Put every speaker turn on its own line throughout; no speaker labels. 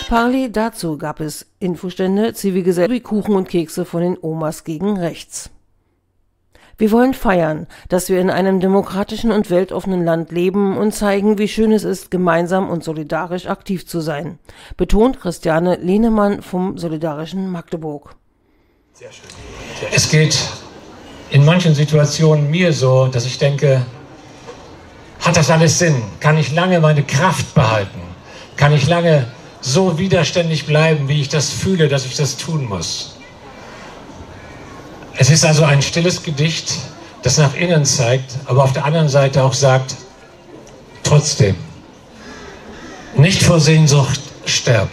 Parallel dazu gab es Infostände, Zivilgesellschaft, Kuchen und Kekse von den Omas gegen rechts. Wir wollen feiern, dass wir in einem demokratischen und weltoffenen Land leben und zeigen, wie schön es ist, gemeinsam und solidarisch aktiv zu sein, betont Christiane Lehnemann vom Solidarischen Magdeburg.
Sehr schön. Es geht in manchen Situationen mir so, dass ich denke, hat das alles Sinn? Kann ich lange meine Kraft behalten? Kann ich lange so widerständig bleiben, wie ich das fühle, dass ich das tun muss? Es ist also ein stilles Gedicht, das nach innen zeigt, aber auf der anderen Seite auch sagt, trotzdem, nicht vor Sehnsucht sterben.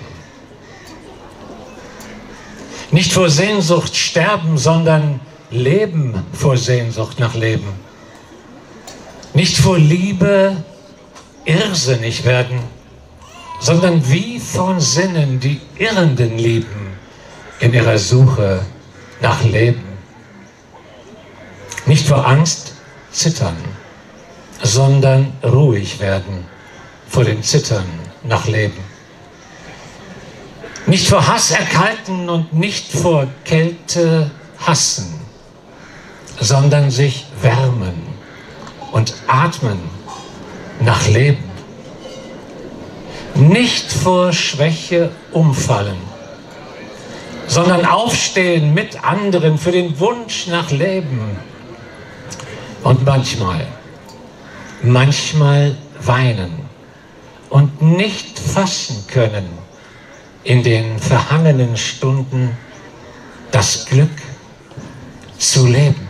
Nicht vor Sehnsucht sterben, sondern leben vor Sehnsucht nach Leben. Nicht vor Liebe irrsinnig werden, sondern wie von Sinnen die Irrenden lieben in ihrer Suche nach Leben. Nicht vor Angst zittern, sondern ruhig werden vor dem Zittern nach Leben. Nicht vor Hass erkalten und nicht vor Kälte hassen, sondern sich wärmen und atmen nach Leben. Nicht vor Schwäche umfallen, sondern aufstehen mit anderen für den Wunsch nach Leben. Und manchmal weinen und nicht fassen können in den verhangenen Stunden das Glück zu leben.